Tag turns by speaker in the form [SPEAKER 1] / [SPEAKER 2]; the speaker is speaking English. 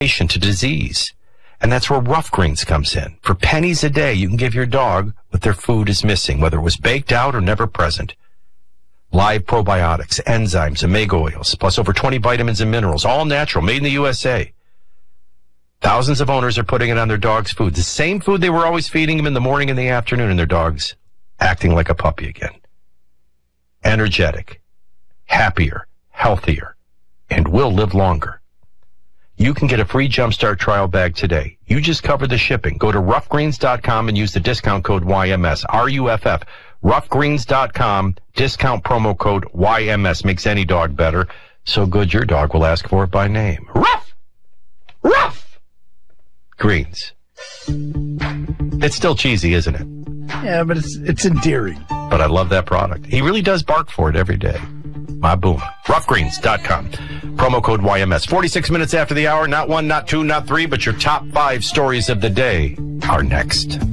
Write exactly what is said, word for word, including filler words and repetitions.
[SPEAKER 1] to disease. And that's where Rough Greens comes in. For pennies a day, you can give your dog what their food is missing, whether it was baked out or never present. Live probiotics, enzymes, omega oils, plus over twenty vitamins and minerals, all natural, made in the U S A. Thousands of owners are putting it on their dog's food, the same food they were always feeding them in the morning and the afternoon, and their dog's acting like a puppy again. Energetic, happier, healthier, and will live longer. You can get a free Jumpstart trial bag today. You just cover the shipping. Go to rough greens dot com and use the discount code Y M S, R U F F. rough greens dot com, discount promo code Y M S. Makes any dog better. So good your dog will ask for it by name. Rough! Rough! Greens. It's still cheesy, isn't it?
[SPEAKER 2] Yeah, but it's it's endearing.
[SPEAKER 1] But I love that product. He really does bark for it every day. My boom. rough greens dot com. Promo code Y M S. forty-six minutes after the hour. Not one, not two, not three, but your top five stories of the day are next.